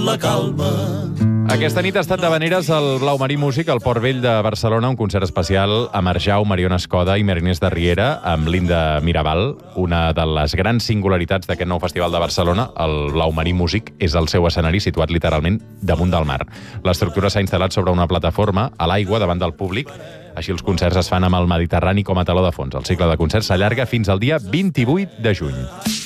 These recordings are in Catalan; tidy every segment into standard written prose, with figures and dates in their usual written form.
la calma. Aquesta nit ha estat d'habaneres al Blau Marí Músic, al Port Vell de Barcelona, un concert especial amb Arjau, Mariona Escoda i Mariners de Riera, amb Linda Mirabal. Una de les grans singularitats d'aquest nou festival de Barcelona, el Blau Marí Músic, és el seu escenari situat literalment damunt del mar. L'estructura s'ha instal·lat sobre una plataforma a l'aigua davant del públic. Així els concerts es fan amb el Mediterrani com a teló de fons. El cicle de concerts s'allarga fins al dia 28 de juny.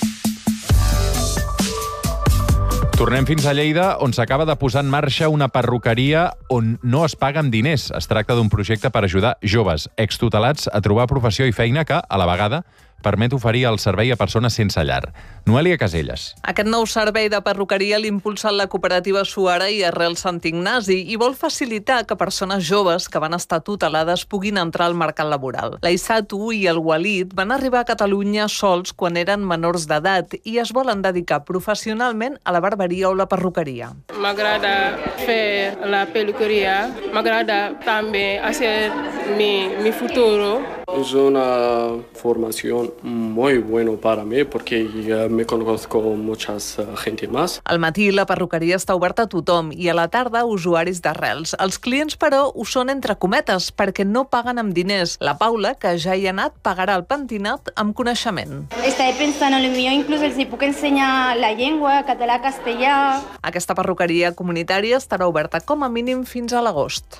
Tornem fins a Lleida, on s'acaba de posar en marxa una perruqueria on no es paga amb diners. Es tracta d'un projecte per ajudar joves extutelats a trobar professió i feina que, a la vegada, permet oferir el servei a persones sense llar. Noèlia Caselles. Aquest nou servei de perruqueria l'ha impulsat la cooperativa Suara i Arrel Sant Ignasi i vol facilitar que persones joves que van estar tutelades puguin entrar al mercat laboral. L'Aissatu i el Walid van arribar a Catalunya sols quan eren menors d'edat i es volen dedicar professionalment a la barberia o la perruqueria. M'agrada fer la peluqueria, m'agrada també hacer mi futuro. Es una formación muy buena para mí porque me conozco muchas gente más. Al matí la perruqueria està oberta a tothom i a la tarda usuaris d'Arrels. Els clients, però, ho són entre cometes perquè no paguen amb diners. La Paula, que ja hi ha anat, pagarà el pentinat amb coneixement. Estava pensant en el millor, inclús els hi puc ensenyar la llengua, català, castellà. Aquesta perruqueria comunitària estarà oberta com a mínim fins a l'agost.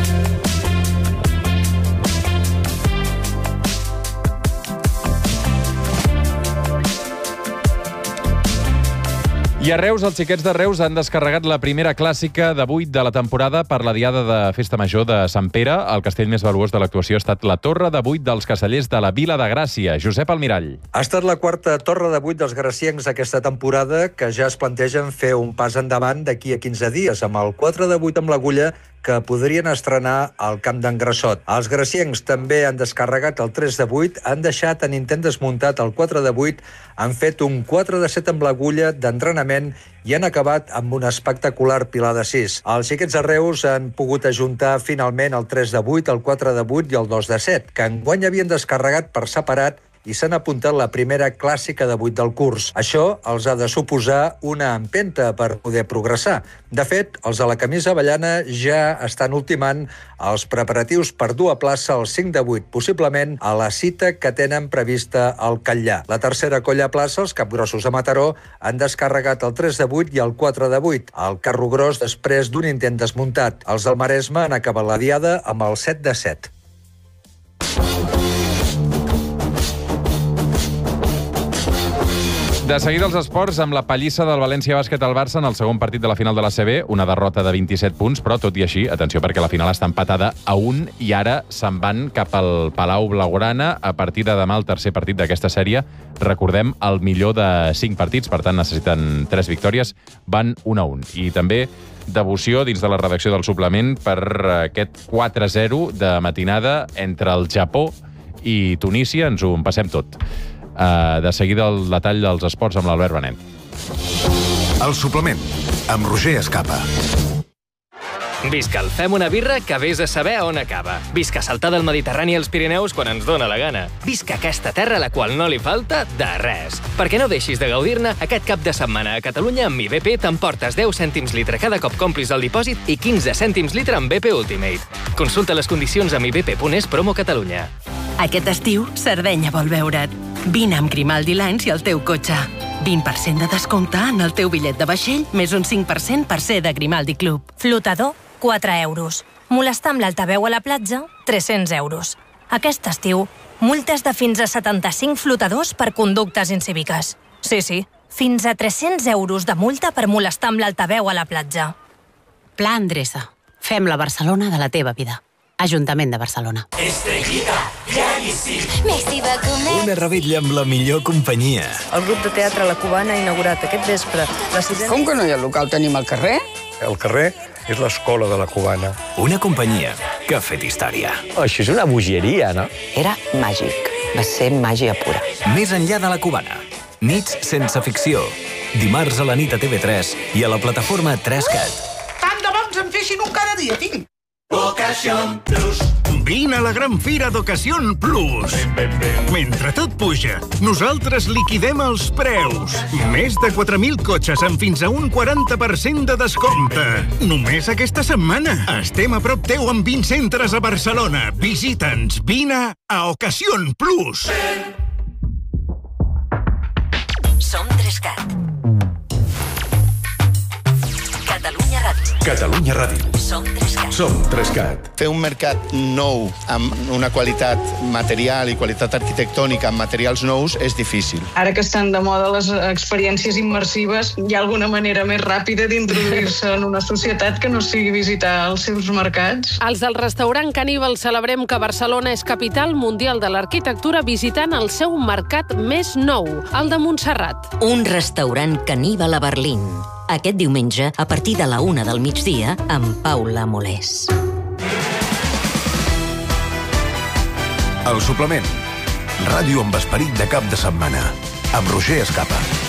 I a Reus, els xiquets de Reus han descarregat la primera clàssica de 8 de la temporada per la diada de Festa Major de Sant Pere. El castell més valuós de l'actuació ha estat la Torre de 8 dels Castellers de la Vila de Gràcia. Josep Almirall. Ha estat la quarta Torre de 8 dels graciencs aquesta temporada, que ja es plantegen fer un pas endavant d'aquí a 15 dies, amb el 4 de 8 amb l'agulla, que podrien estrenar al Camp d'en Grassot. Els graciencs també han descarregat el 3 de 8, han deixat en intent desmuntat el 4 de 8, han fet un 4 de 7 amb l'agulla d'entrenament i han acabat amb una espectacular pilar de 6. Els xiquets de Reus han pogut ajuntar finalment el 3 de 8, el 4 de 8 i el 2 de 7, que enguany havien descarregat per separat i s'han apuntat la primera clàssica de 8 del curs. Això els ha de suposar una empenta per poder progressar. De fet, els de la camisa avellana ja estan ultimant els preparatius per dur a plaça el 5 de 8, possiblement a la cita que tenen prevista al Catllà. La tercera colla a plaça, els capgrossos de Mataró, han descarregat el 3 de 8 i el 4 de 8, el carro gros després d'un intent desmuntat. Els del Maresme han acabat la diada amb el 7 de 7. De seguida els esports, amb la pallissa del València Bàsquet al Barça en el segon partit de la final de l'ACB, una derrota de 27 punts, però tot i així, atenció perquè la final està empatada a 1 i ara se'n van cap al Palau Blaugrana a partir de demà el tercer partit d'aquesta sèrie. Recordem, el millor de 5 partits, per tant necessiten 3 victòries, van 1-1. I també devoció dins de la redacció del suplement per aquest 4-0 de matinada entre el Japó i Tunísia. Ens ho passem tot. De seguida el detall dels esports amb l'Albert Benet. El suplement, amb Roger Escapa. Visca el Fem una birra que vés a saber on acaba. Visca saltar del Mediterrani als Pirineus quan ens dóna la gana. Visca aquesta terra a la qual no li falta de res. Perquè no deixis de gaudir-ne, aquest cap de setmana a Catalunya amb IBP t'emportes 10 cèntims litre cada cop complis el dipòsit i 15 cèntims litre amb BP Ultimate. Consulta les condicions amb ibp.es promo Catalunya. Aquest estiu, Sardenya vol veure't. Vine amb Grimaldi Lines i el teu cotxe. 20% de descompte en el teu bitllet de vaixell, més un 5% per ser de Grimaldi Club. Flotador, 4 euros. Molestar amb l'altaveu a la platja, 300 euros. Aquest estiu, multes de fins a 75 flotadors per conductes incíviques. Sí, fins a 300 euros de multa per molestar amb l'altaveu a la platja. Pla Endreça. Fem la Barcelona de la teva vida. Ajuntament de Barcelona. Estrellita, ja hi sí. Messi va comer. Una revetlla amb la millor companyia. El grup de teatre La Cubana ha inaugurat aquest vespre. Com que no hi ha local? Tenim el carrer? El carrer és l'escola de La Cubana. Una companyia que ha fet història. Això és una bogeria, no? Era màgic. Va ser màgia pura. Més enllà de La Cubana. Nits sense ficció. Dimarts a la nit a TV3 i a la plataforma 3CAT. Tant de bons en fessin un cada dia, tinc. Ocasión Plus. Vine a la gran fira d'Ocasión Plus. Mentre tot puja, nosaltres liquidem els preus. Més de 4.000 cotxes amb fins a un 40% de descompte. Només aquesta setmana. Estem a prop teu amb 20 centres a Barcelona. Visita'ns. Vine a Ocasión Plus. Som 3CAT. Catalunya Ràdio. Catalunya Ràdio. Som 3CAT. Som 3CAT. Fer un mercat nou amb una qualitat material i qualitat arquitectònica amb materials nous és difícil. Ara que estan de moda les experiències immersives, hi ha alguna manera més ràpida d'introduir-se en una societat que no sigui visitar els seus mercats? Els del restaurant Caníbal celebrem que Barcelona és capital mundial de l'arquitectura visitant el seu mercat més nou, el de Montserrat. Un restaurant Caníbal a Berlín. Aquest diumenge, a partir de la 1 del migdia, amb Paula Molés. El suplement. Ràdio amb esperit de cap de setmana. Amb Roger Escapa.